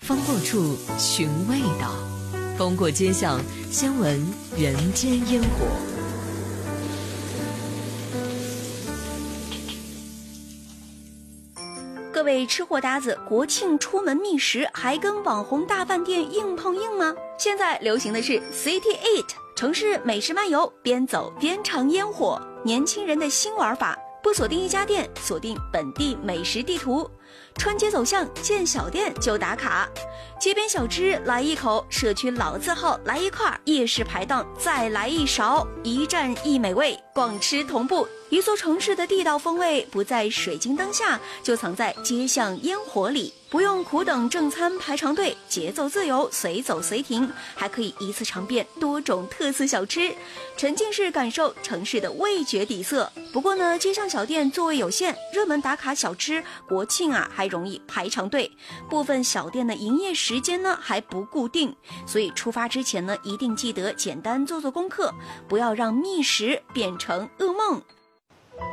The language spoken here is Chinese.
风过处寻味道，风过街巷先闻人间烟火。 各位吃货搭子，国庆出门觅食还跟网红大饭店硬碰硬吗？现在流行的是 City Eat 城市美食漫游，边走边尝烟火，年轻人的新玩法，不锁定一家店，锁定本地美食地图。春节走巷见小店就打卡，街边小吃来一口，社区老字号来一块，夜市排档再来一勺，一站一美味，逛吃同步。一座城市的地道风味不在水晶灯下，就藏在街巷烟火里。不用苦等正餐排长队，节奏自由，随走随停，还可以一次尝遍多种特色小吃，沉浸式感受城市的味觉底色。不过呢，街上小店座位有限，热门打卡小吃国庆还容易排长队，部分小店的营业时间呢还不固定，所以出发之前呢，一定记得简单做功课，不要让觅食变成噩梦。